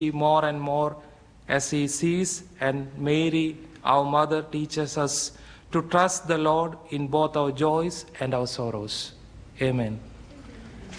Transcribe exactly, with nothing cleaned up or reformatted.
more and more as he sees, and Mary, our mother, teaches us to trust the Lord in both our joys and our sorrows. Amen.